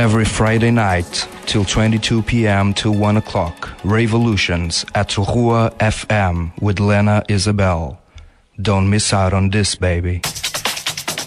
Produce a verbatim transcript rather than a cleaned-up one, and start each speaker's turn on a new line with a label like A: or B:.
A: Every Friday night till twenty-two p m till one o'clock. Revolutions at Rua F M with Lena Isabel. Don't miss out on this, baby.